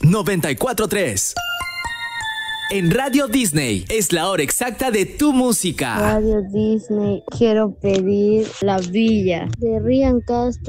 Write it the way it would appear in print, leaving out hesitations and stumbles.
94.3. En Radio Disney es la hora exacta de tu música. Radio Disney, quiero pedir La Villa de Ryan Castro.